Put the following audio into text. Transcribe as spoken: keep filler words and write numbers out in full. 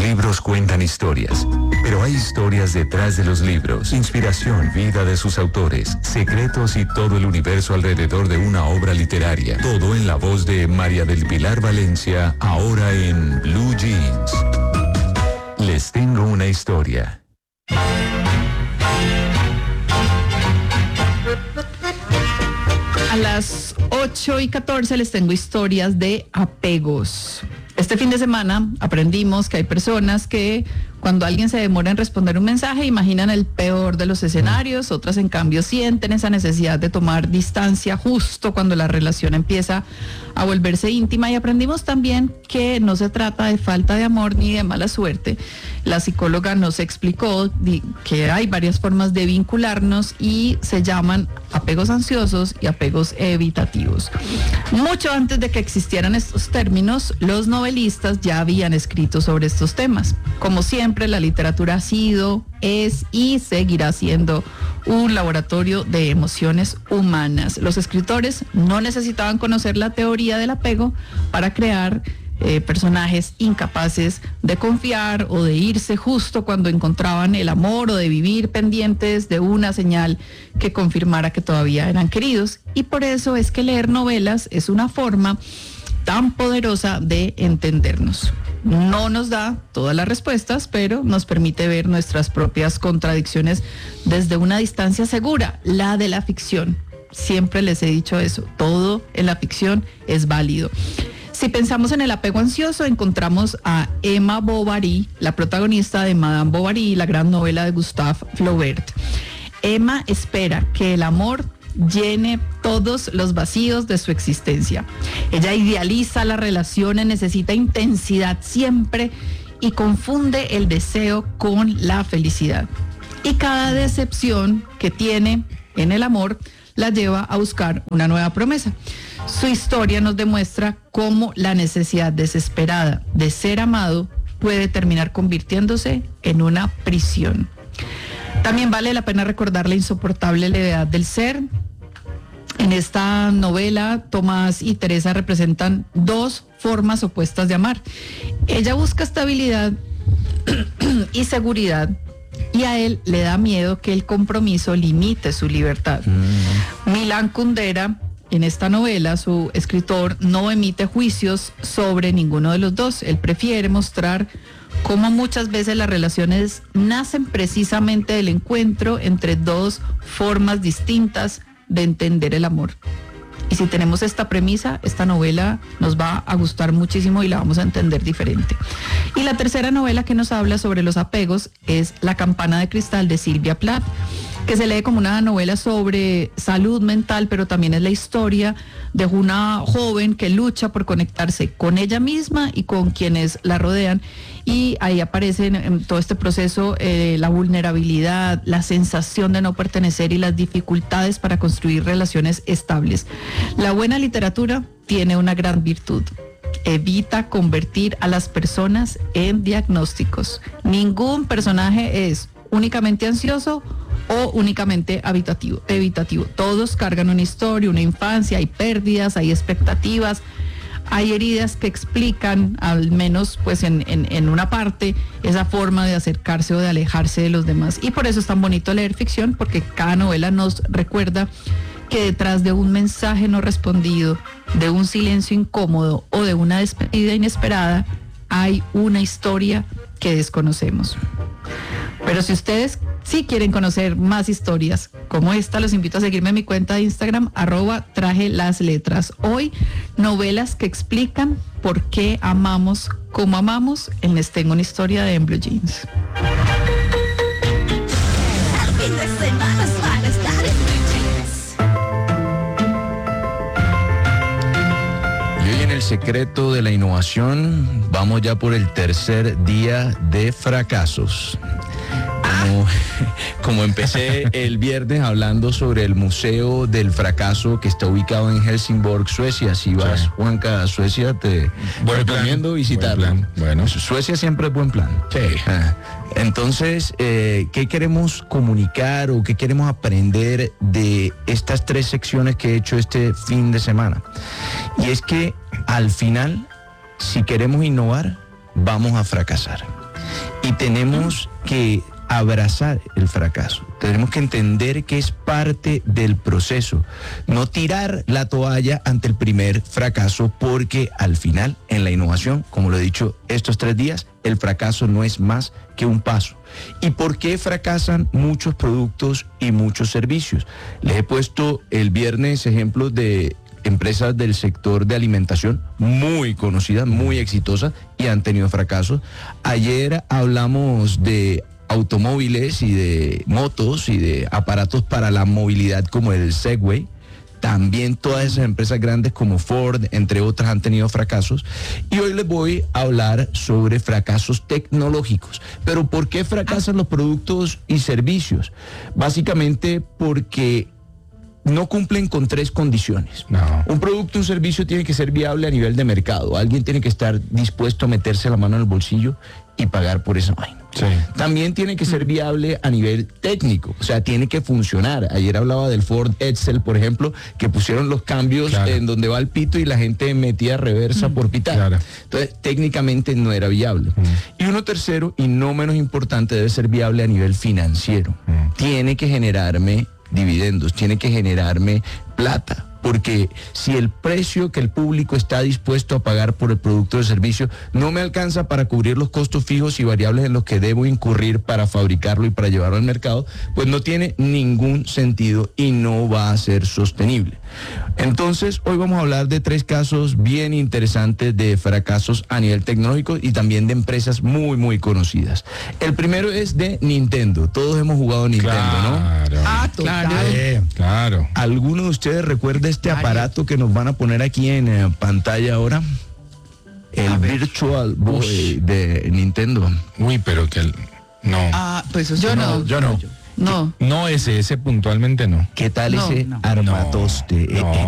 libros cuentan historias, pero hay historias detrás de los libros, inspiración, vida de sus autores, secretos y todo el universo alrededor de una obra literaria. Todo en la voz de María del Pilar Valencia, ahora en Blue Jeans. Les tengo una historia. A las ocho y catorce les tengo historias de apegos. Este fin de semana aprendimos que hay personas que cuando alguien se demora en responder un mensaje imaginan el peor de los escenarios, otras en cambio sienten esa necesidad de tomar distancia justo cuando la relación empieza a volverse íntima, y aprendimos también que no se trata de falta de amor ni de mala suerte. La psicóloga nos explicó que hay varias formas de vincularnos y se llaman apegos ansiosos y apegos evitativos. Mucho antes de que existieran estos términos, los novelistas ya habían escrito sobre estos temas. Como siempre, la literatura ha sido, es y seguirá siendo un laboratorio de emociones humanas. Los escritores no necesitaban conocer la teoría del apego para crear eh, personajes incapaces de confiar o de irse justo cuando encontraban el amor, o de vivir pendientes de una señal que confirmara que todavía eran queridos. Y por eso es que leer novelas es una forma tan poderosa de entendernos. No nos da todas las respuestas, pero nos permite ver nuestras propias contradicciones desde una distancia segura, la de la ficción. Siempre les he dicho eso, todo en la ficción es válido. Si pensamos en el apego ansioso, encontramos a Emma Bovary, la protagonista de Madame Bovary, la gran novela de Gustave Flaubert. Emma espera que el amor llene todos los vacíos de su existencia. Ella idealiza las relaciones, necesita intensidad siempre y confunde el deseo con la felicidad. Y cada decepción que tiene en el amor la lleva a buscar una nueva promesa. Su historia nos demuestra cómo la necesidad desesperada de ser amado puede terminar convirtiéndose en una prisión. También vale la pena recordar la insoportable levedad del ser. En esta novela, Tomás y Teresa representan dos formas opuestas de amar. Ella busca estabilidad y seguridad, y a él le da miedo que el compromiso limite su libertad. Mm. Milan Kundera, en esta novela, su escritor, no emite juicios sobre ninguno de los dos. Él prefiere mostrar cómo muchas veces las relaciones nacen precisamente del encuentro entre dos formas distintas de entender el amor. Y si tenemos esta premisa, esta novela nos va a gustar muchísimo y la vamos a entender diferente. Y la tercera novela que nos habla sobre los apegos es La campana de cristal, de Sylvia Plath, que se lee como una novela sobre salud mental, pero también es la historia de una joven que lucha por conectarse con ella misma y con quienes la rodean. Y ahí aparece en, en todo este proceso eh, la vulnerabilidad, la sensación de no pertenecer y las dificultades para construir relaciones estables. La buena literatura tiene una gran virtud: evita convertir a las personas en diagnósticos. Ningún personaje es únicamente ansioso o únicamente evitativo, evitativo. Todos cargan una historia, una infancia, hay pérdidas, hay expectativas, hay heridas que explican, al menos pues en, en, en una parte, esa forma de acercarse o de alejarse de los demás. Y por eso es tan bonito leer ficción, porque cada novela nos recuerda que detrás de un mensaje no respondido, de un silencio incómodo o de una despedida inesperada, hay una historia que desconocemos. Pero si ustedes sí quieren conocer más historias como esta, los invito a seguirme en mi cuenta de Instagram, arroba traje las letras. Hoy, novelas que explican por qué amamos como amamos en Les Tengo una Historia de En Blue Jeans. Y hoy en El Secreto de la Innovación vamos ya por el tercer día de fracasos. Como, como empecé el viernes hablando sobre el Museo del Fracaso que está ubicado en Helsingborg, Suecia. Si vas, sí, Juanca, a Suecia, te buen recomiendo plan, visitarlo. Buen plan. Bueno, Suecia siempre es buen plan. Sí. Ah, entonces, eh, ¿qué queremos comunicar o qué queremos aprender de estas tres secciones que he hecho este fin de semana? Y es que al final, si queremos innovar, vamos a fracasar. Y tenemos que abrazar el fracaso. Tenemos que entender que es parte del proceso. No tirar la toalla ante el primer fracaso, porque al final, en la innovación, como lo he dicho estos tres días, el fracaso no es más que un paso. ¿Y por qué fracasan muchos productos y muchos servicios? Les he puesto el viernes ejemplos de empresas del sector de alimentación muy conocidas, muy exitosas y han tenido fracasos. Ayer hablamos de automóviles y de motos y de aparatos para la movilidad como el Segway. También todas esas empresas grandes como Ford, entre otras, han tenido fracasos. Y hoy les voy a hablar sobre fracasos tecnológicos. Pero ¿por qué fracasan los productos y servicios? Básicamente porque no cumplen con tres condiciones. No. Un producto, un servicio tiene que ser viable a nivel de mercado. Alguien tiene que estar dispuesto a meterse la mano en el bolsillo y pagar por esa vaina. Sí. También tiene que ser viable a nivel técnico, o sea, tiene que funcionar. Ayer hablaba del Ford Edsel, por ejemplo, que pusieron los cambios Claro. en donde va el pito y la gente metía reversa por pitar. Claro. Entonces, técnicamente no era viable. Mm. Y uno tercero, y no menos importante, debe ser viable a nivel financiero. Mm. Tiene que generarme dividendos, tiene que generarme plata. Porque si el precio que el público está dispuesto a pagar por el producto o el servicio no me alcanza para cubrir los costos fijos y variables en los que debo incurrir para fabricarlo y para llevarlo al mercado, pues no tiene ningún sentido y no va a ser sostenible. Entonces, hoy vamos a hablar de tres casos bien interesantes de fracasos a nivel tecnológico y también de empresas muy, muy conocidas. El primero es de Nintendo. Todos hemos jugado Nintendo, ¿no? Claro. Ah, claro. Sí, claro. ¿Alguno de ustedes recuerda este Varios. aparato que nos van a poner aquí en eh, pantalla ahora? El Virtual Boy de Nintendo. Uy, pero que el- no. Ah, pues eso yo no. yo no. No. No ese, ese puntualmente no. ¿Qué tal No, ese no. armatoste? No, Eh, no. eh,